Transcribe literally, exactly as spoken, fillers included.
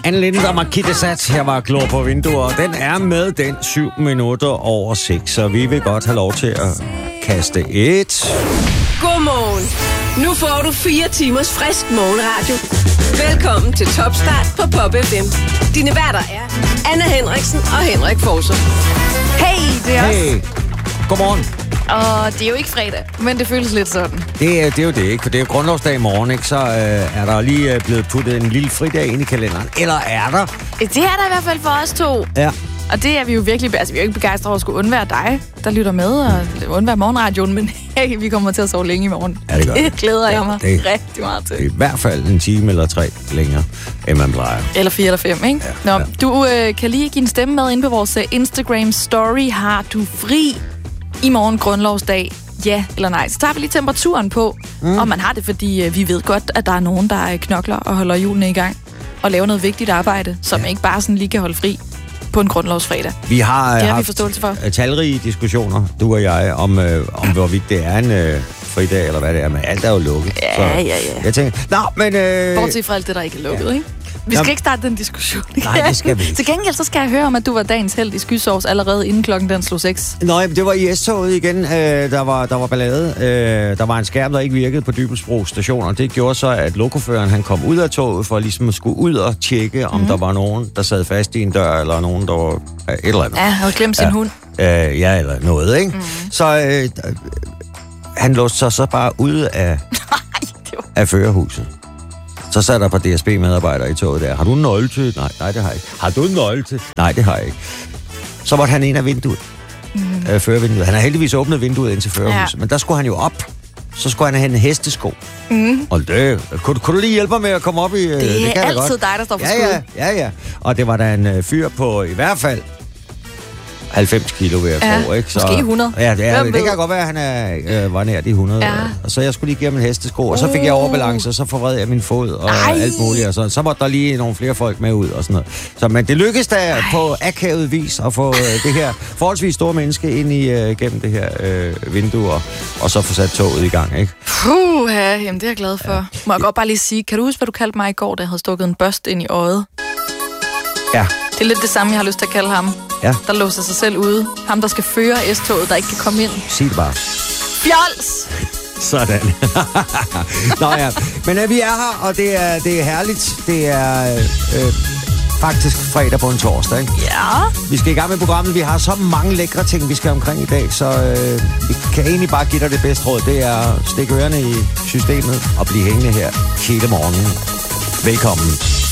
Anne Linda og Marquis de Sade, her var Glor på vinduer, og den er med den syv minutter over seks, så vi vil godt have lov til at kaste et. Godmorgen. Nu får du fire timers frisk morgenradio. Velkommen til Topstart på Pop F M. Dine værter er Anna Henriksen og Henrik Forser. Hey, det er os. Hey, godmorgen. Og det er jo ikke fredag, men det føles lidt sådan. Det er, det er jo det, ikke? For det er jo grundlovsdag i morgen, ikke? Så øh, er der lige øh, blevet puttet en lille fridag ind i kalenderen. Eller er der? Det er der i hvert fald for os to. Ja. Og det er vi jo virkelig... Altså, vi er jo ikke begejstrede over at skulle undvære dig, der lytter med, og undvære morgenradioen, men hey, vi kommer til at sove længe i morgen. Ja, det gør det. glæder jeg mig det, rigtig meget til. Det er i hvert fald en time eller tre længere, end man plejer. Eller fire eller fem, ikke? Ja, Nå, ja. du øh, kan lige give en stemme med inde på vores uh, Instagram story. Har du fri i morgen grundlovsdag? Ja eller nej. Så tager vi lige temperaturen på, mm. og man har det, fordi øh, vi ved godt, at der er nogen, der øh, knokler og holder hjulene i gang og laver noget vigtigt arbejde, som ja. ikke bare sådan lige kan holde fri på en grundlovsfredag. Vi har, det har haft vi forståelse for. talrige diskussioner, du og jeg, om, øh, om hvorvidt det er en øh, fridag, eller hvad det er, men alt er jo lukket. Ja, så ja, ja. Jeg tænker, nå, men... Øh, Bortset fra alt det, der ikke er lukket, ja. ikke? Vi skal Jamen, ikke starte den diskussion. Nej, det skal vi ikke. Til gengæld så skal jeg høre om, at du var dagens held i skysovs allerede inden klokken den slog seks. Nå, det var i S-toget igen. Øh, der, var, der var ballade. Øh, der var en skærm, der ikke virkede på Dybelsbro station, og det gjorde så, at lokoføreren han kom ud af toget for ligesom at skulle ud og tjekke, om mm. der var nogen, der sad fast i en dør, eller nogen, der var øh, et eller andet. Ja, han havde glemt sin ja. hund. Øh, ja, eller noget, ikke? Mm. Så øh, han låste sig så bare ude af, af førerhuset. Så sad der på D S B-medarbejdere i toget der. Har du en nøgle til? Nej, nej, det har jeg ikke. Har du en nøgle til? Nej, det har jeg ikke. Så var han en af vinduet. Mm. Øh, førervinduet. Han har heldigvis åbnet vinduet ind til førerhuset, ja. Men der skulle han jo op. Så skulle han have en hestesko. Mm. Og det, kunne, kunne du lige hjælpe mig med at komme op i... Det, det er kan altid godt. dig, der står for ja, skud. ja, ja, ja. Og det var da en uh, fyr på i hvert fald halvfems kilo, vil jeg ja, tro, ikke? Så, måske hundrede. Ja, det, er, det kan godt være, at han er, øh, var nær de hundrede. Ja. Og så jeg skulle lige give ham en hestesko, og så fik jeg overbalance, og så forvred jeg min fod og Ej. alt muligt. Og så, så måtte der lige nogle flere folk med ud og sådan noget. Så, men det lykkedes da på akavet vis at få øh, det her forholdsvis store menneske ind i øh, gennem det her øh, vindue, og, og så få sat toget i gang, ikke? Puh, ja, jamen det er jeg glad for. Ja. Må jeg godt bare lige sige, kan du huske, hvad du kaldte mig i går, da jeg havde stukket en børst ind i øjet? Ja. Det er lidt det samme, jeg har lyst til at kalde ham. Ja. Der låser sig selv ude. Ham, der skal føre S-toget, der ikke kan komme ind. Sig det bare. Fjols! Sådan. Nå ja, men øh, vi er her, og det er, det er herligt. Det er øh, faktisk fredag på en torsdag, ikke? Ja. Vi skal i gang med programmet. Vi har så mange lækre ting, vi skal omkring i dag, så øh, vi kan egentlig bare give dig det bedste råd. Det er at stikke ørerne i systemet og blive hængende her hele morgenen. Velkommen.